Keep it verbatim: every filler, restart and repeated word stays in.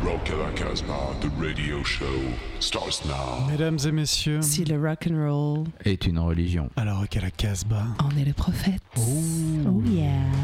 Rock à la Casbah, the radio show starts now. Mesdames et messieurs, Si le rock'n'roll est une religion. alors Rock à la Casbah. en est le prophète. Oh. Oh yeah.